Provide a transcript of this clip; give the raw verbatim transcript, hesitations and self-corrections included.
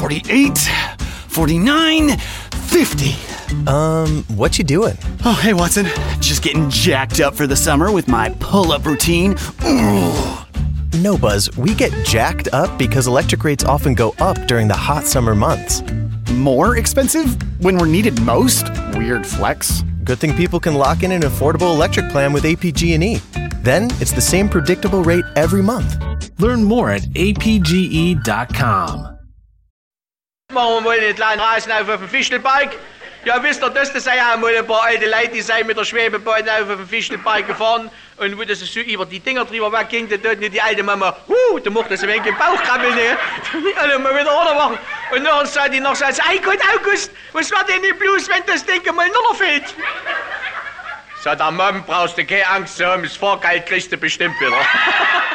forty-eight, forty-nine, fifty. Um, what you doing? Oh, hey, Watson. Just getting jacked up for the summer with my pull-up routine. Ooh. No, Buzz, we get jacked up because electric rates often go up during the hot summer months. More expensive when we're needed most? Weird flex. Good thing people can lock in an affordable electric plan with A P G and E. Then it's the same predictable rate every month. Learn more at A P G E dot com. Machen wir mal einen kleinen Reisen auf auf dem Fischelpark. Ja, wisst ihr, das, das sind ja mal ein paar alte Leute, die sind mit der Schwebebahn auf auf dem Fischelpark gefahren. Und wo das so über die Dinger drüber wegging, da tut nicht die alte Mama, huh, da macht das ein wenig im Bauch krabbeln, ne? Und mal wieder runtermachen. Und dann sagt die noch so, ei Gott, August, was war denn nicht bloß, wenn das Ding mal runterfällt? Sagt der Mom, brauchst du keine Angst zu haben, das Fahrgeld kriegst du bestimmt wieder.